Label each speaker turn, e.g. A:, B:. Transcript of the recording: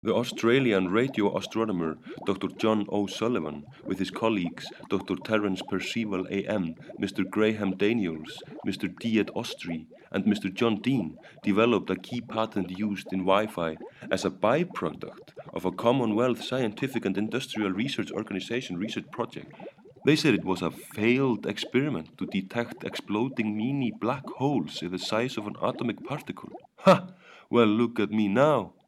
A: The Australian radio astronomer Dr. John O'Sullivan, with his colleagues Dr. Terence Percival AM, Mr. Graham Daniels, Mr. Diet Ostry, and Mr. John Dean, developed a key patent used in Wi-Fi as a byproduct of a Commonwealth Scientific and Industrial Research Organization research project. They said it was a failed experiment to detect exploding mini black holes in the size of an atomic particle. Ha! Well, look at me now.